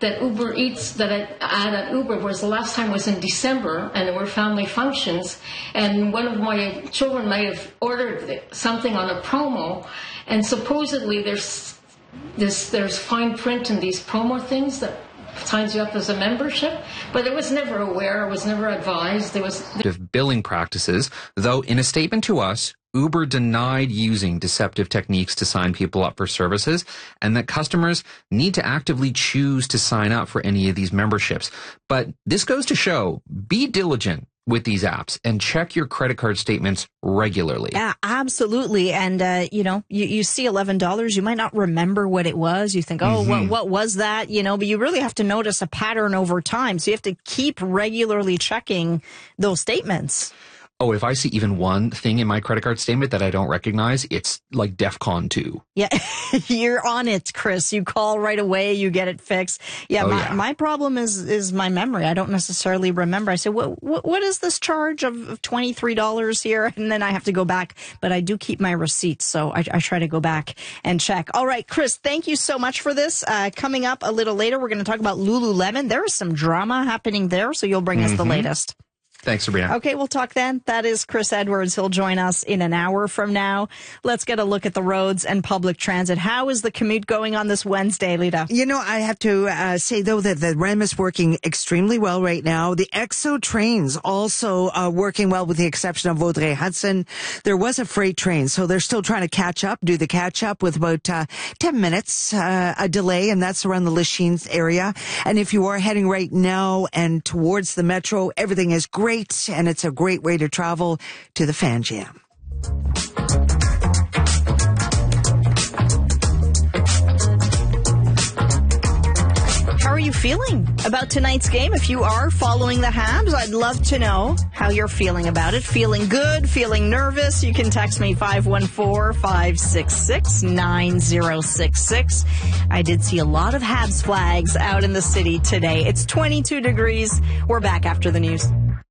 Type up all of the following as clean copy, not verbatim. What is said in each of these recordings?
that Uber Eats, that I had at Uber, was the last time was in December, and there were family functions, and one of my children might have ordered something on a promo, and supposedly there's fine print in these promo things that signs you up as a membership, but I was never aware, I was never advised. There was billing practices, though in a statement to us, Uber denied using deceptive techniques to sign people up for services, and that customers need to actively choose to sign up for any of these memberships. But this goes to show, be diligent with these apps and check your credit card statements regularly. Yeah, absolutely. And, you see $11, you might not remember what it was. You think, what was that? But you really have to notice a pattern over time. So you have to keep regularly checking those statements. Oh, if I see even one thing in my credit card statement that I don't recognize, it's like DEFCON 2. Yeah, you're on it, Chris. You call right away, you get it fixed. Yeah, my problem is my memory. I don't necessarily remember. I say, what is this charge of $23 here? And then I have to go back, but I do keep my receipts, so I try to go back and check. All right, Chris, thank you so much for this. Coming up a little later, we're going to talk about Lululemon. There is some drama happening there, so you'll bring us the latest. Thanks, Sabrina. Okay, we'll talk then. That is Chris Edwards. He'll join us in an hour from now. Let's get a look at the roads and public transit. How is the commute going on this Wednesday, Lita? I have to say, though, that the REM is working extremely well right now. The EXO trains also working well, with the exception of Vaudreuil Hudson. There was a freight train, so they're still trying to do the catch up with about 10 minutes a delay, and that's around the Lachine area. And if you are heading right now and towards the metro, everything is great. And it's a great way to travel to the Fan Jam. How are you feeling about tonight's game? If you are following the Habs, I'd love to know how you're feeling about it. Feeling good? Feeling nervous? You can text me 514-566-9066. I did see a lot of Habs flags out in the city today. It's 22 degrees. We're back after the news.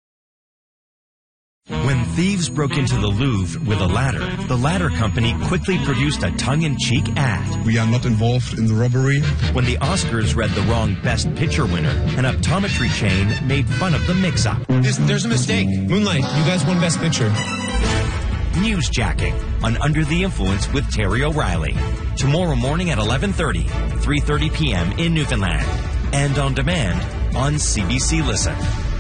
When thieves broke into the Louvre with a ladder, the ladder company quickly produced a tongue-in-cheek ad. We are not involved in the robbery. When the Oscars read the wrong Best Picture winner, an optometry chain made fun of the mix-up. There's a mistake. Moonlight, you guys won Best Picture. Newsjacking on Under the Influence with Terry O'Reilly. Tomorrow morning at 11:30, 3:30 p.m. in Newfoundland. And on demand on CBC Listen.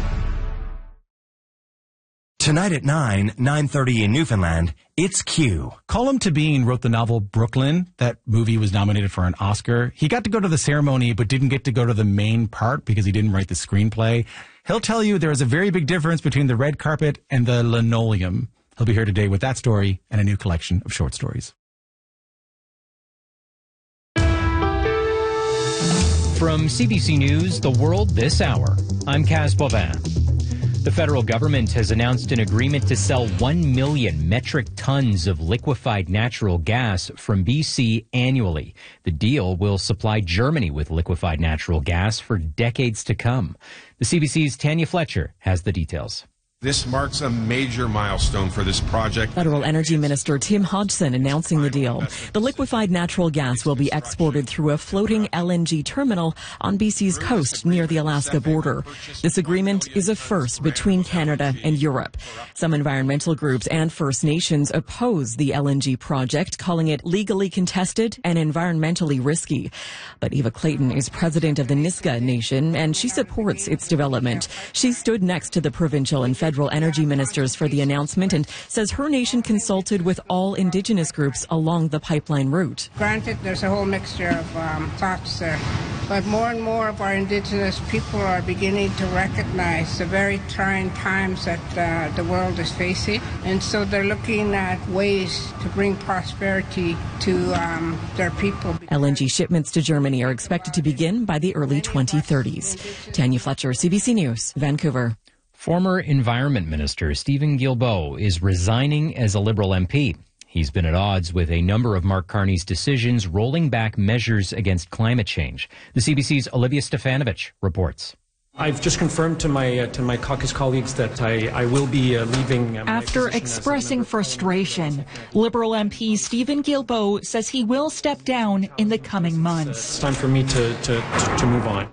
Tonight at 9:30 in Newfoundland, it's Q. Colm Tóibín wrote the novel Brooklyn. That movie was nominated for an Oscar. He got to go to the ceremony, but didn't get to go to the main part because he didn't write the screenplay. He'll tell you there is a very big difference between the red carpet and the linoleum. He'll be here today with that story and a new collection of short stories. From CBC News, The World This Hour, I'm Kaz Bovin. The federal government has announced an agreement to sell 1 million metric tons of liquefied natural gas from BC annually. The deal will supply Germany with liquefied natural gas for decades to come. The CBC's Tanya Fletcher has the details. This marks a major milestone for this project. Federal Energy Minister Tim Hodgson announcing the deal. The liquefied natural gas will be exported through a floating LNG terminal on BC's coast near the Alaska border. This agreement is a first between Canada and Europe. Some environmental groups and First Nations oppose the LNG project, calling it legally contested and environmentally risky. But Eva Clayton is president of the Nisga'a Nation, and she supports its development. She stood next to the provincial and federal energy ministers for the announcement and says her nation consulted with all Indigenous groups along the pipeline route. Granted, there's a whole mixture of thoughts there, but more and more of our Indigenous people are beginning to recognize the very trying times that the world is facing, and so they're looking at ways to bring prosperity to their people. LNG shipments to Germany are expected to begin by the early 2030s. Tanya Fletcher, CBC News, Vancouver. Former Environment Minister Stephen Guilbeault is resigning as a Liberal MP. He's been at odds with a number of Mark Carney's decisions rolling back measures against climate change. The CBC's Olivia Stefanovich reports. I've just confirmed to my caucus colleagues that I will be leaving. After expressing frustration, Liberal MP Stephen Guilbeault says he will step down in the coming months. It's time for me to move on.